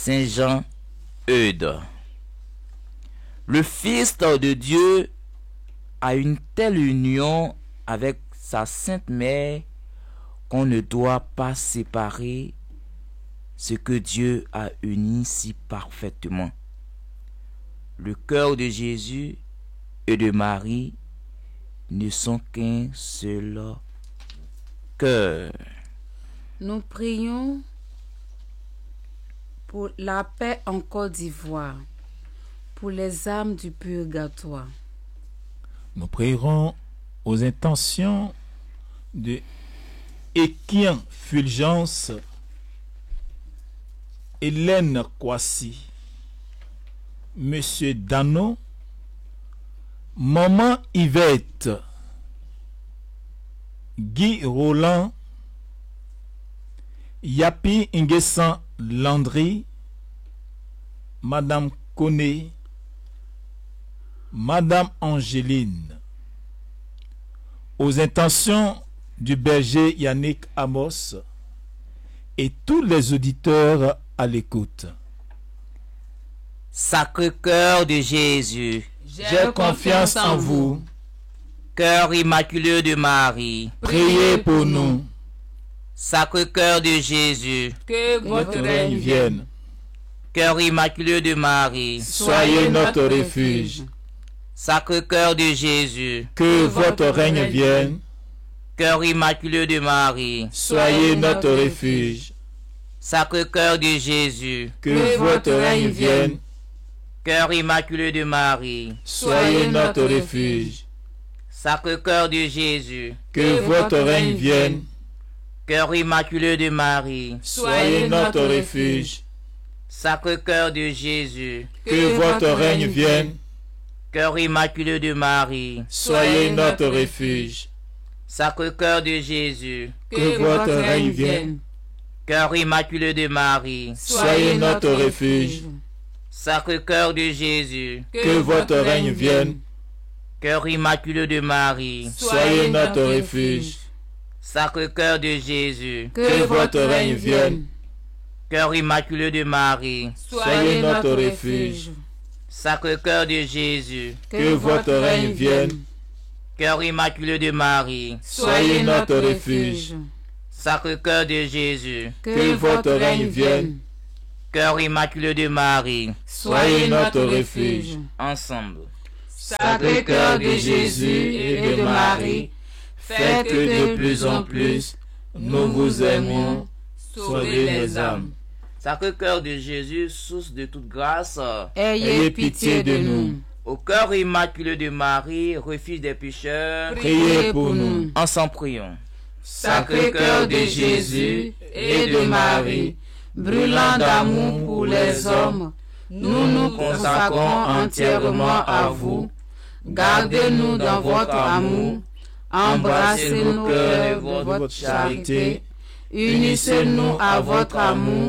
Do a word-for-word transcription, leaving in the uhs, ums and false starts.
Saint Jean Eudes. Le Fils de Dieu a une telle union avec sa Sainte Mère qu'on ne doit pas séparer ce que Dieu a uni si parfaitement. Le cœur de Jésus et de Marie ne sont qu'un seul cœur. Nous prions pour la paix en Côte d'Ivoire, pour les âmes du purgatoire. Nous prierons aux intentions de Équien Fulgence, Hélène Kwasi, Monsieur Dano, Maman Yvette, Guy Roland, Yapi Ingesan Landry, Madame Koné, Madame Angéline, aux intentions du berger Yannick Amos et tous les auditeurs à l'écoute. Sacré-Cœur de Jésus, j'ai confiance en vous. Cœur immaculé de Marie, Priez pour nous. Sacré-Cœur de Jésus, Que Votre règne vienne. Cœur immaculé de Marie, Soyez notre refuge. Sacré-Cœur de Jésus, Que votre règne vienne. Cœur immaculé de Marie, Soyez notre refuge. Sacré-Cœur de Jésus, Que votre règne vienne. Cœur immaculé de Marie, Soyez notre refuge. Sacré-Cœur de Jésus, Que votre règne vienne. Cœur immaculé de Marie, Soyez notre refuge. Sacré-Cœur de Jésus, Que votre règne vienne. Cœur immaculé de Marie, Soyez notre refuge. Sacré-Cœur de Jésus, Que votre règne vienne. Cœur immaculé de Marie, Soyez notre refuge. Sacré-Cœur de Jésus, Que votre règne vienne. Cœur immaculé de Marie, Soyez notre refuge. Sacré-Cœur de Jésus, Que votre règne vienne. Cœur immaculé de Marie, Soyez notre refuge. Sacré-Cœur de Jésus, Que votre règne vienne. Cœur immaculé de Marie, Soyez notre refuge. Sacré-Cœur de Jésus, Que votre règne vienne. Cœur immaculé de Marie, Soyez notre refuge. ensemble. Sacré-Cœur de Jésus et de Marie, faites que de plus en plus nous vous aimons. Sauvez les âmes. Sacré-Cœur de Jésus, source de toute grâce, ayez pitié de nous. au cœur immaculé de Marie, refuge des pécheurs, Priez pour nous. ensemble prions. Sacré-Cœur de Jésus et de Marie, brûlant d'amour pour les hommes, nous nous consacrons entièrement à vous. Gardez-nous dans votre amour, embrassez nos cœurs de votre charité, unissez-nous à votre amour